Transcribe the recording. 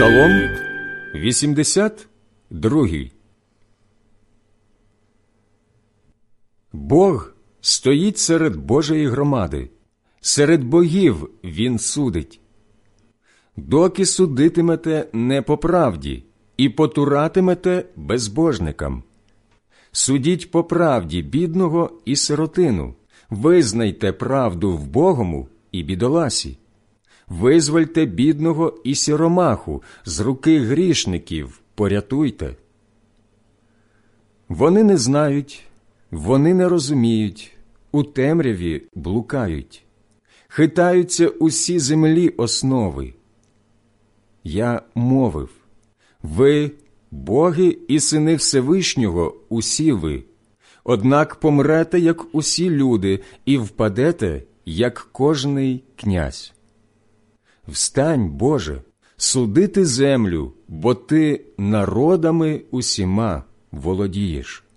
Псалом 82. Бог стоїть серед Божої громади, серед богів Він судить. Доки судитимете не по правді і потуратимете безбожникам. Судіть по правді бідного і сиротину, визнайте правду вбогому і бідоласі. Визвольте бідного і сіромаху, з руки грішників порятуйте. Вони не знають, вони не розуміють, у темряві блукають. Хитаються усі землі основи. Я мовив: ви, боги і сини Всевишнього, усі ви, однак помрете, як усі люди, і впадете, як кожний князь. Встань, Боже, судити землю, бо ти народами усіма володієш.